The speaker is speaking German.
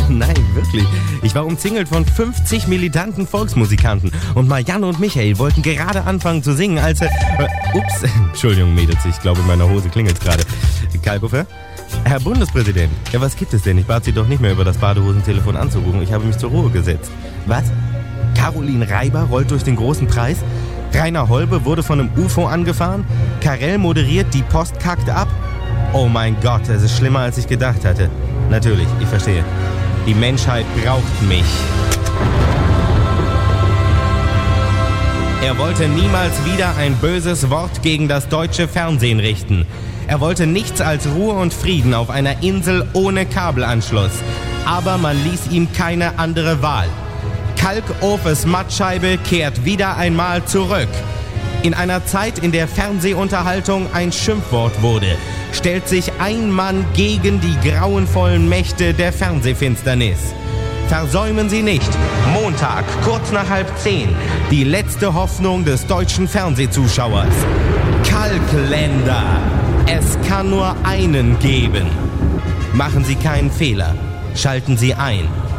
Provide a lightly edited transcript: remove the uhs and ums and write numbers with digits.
Nein, wirklich. Ich war umzingelt von 50 militanten Volksmusikanten und Marianne und Michael wollten gerade anfangen zu singen, als ups, Entschuldigung, Mädels, ich glaube in meiner Hose klingelt's gerade. Kalkofer? Herr Bundespräsident, ja, was gibt es denn? Ich bat Sie doch nicht mehr über das Badehosentelefon anzurufen. Ich habe mich zur Ruhe gesetzt. Was? Caroline Reiber rollt durch den großen Preis? Rainer Holbe wurde von einem UFO angefahren? Karel moderiert, die Post kackt ab? Oh mein Gott, es ist schlimmer, als ich gedacht hatte. Natürlich, ich verstehe. Die Menschheit braucht mich. Er wollte niemals wieder ein böses Wort gegen das deutsche Fernsehen richten. Er wollte nichts als Ruhe und Frieden auf einer Insel ohne Kabelanschluss. Aber man ließ ihm keine andere Wahl. Kalkofes Mattscheibe kehrt wieder einmal zurück. In einer Zeit, in der Fernsehunterhaltung ein Schimpfwort wurde, stellt sich ein Mann gegen die grauenvollen Mächte der Fernsehfinsternis. Versäumen Sie nicht, Montag, kurz nach 9:30, die letzte Hoffnung des deutschen Fernsehzuschauers. Kalkländer. Es kann nur einen geben. Machen Sie keinen Fehler. Schalten Sie ein.